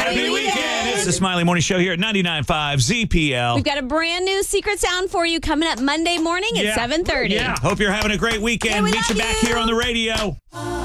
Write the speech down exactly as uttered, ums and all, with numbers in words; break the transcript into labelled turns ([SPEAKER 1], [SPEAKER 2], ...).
[SPEAKER 1] Happy, Happy weekend. weekend. It's the Smiley Morning Show here at ninety-nine point five Z P L.
[SPEAKER 2] We've got a brand new secret sound for you coming up Monday morning at
[SPEAKER 1] yeah.
[SPEAKER 2] seven thirty.
[SPEAKER 1] Yeah. Hope you're having a great weekend.
[SPEAKER 2] Hey, we
[SPEAKER 1] Meet
[SPEAKER 2] love
[SPEAKER 1] you back
[SPEAKER 2] you.
[SPEAKER 1] here on the radio.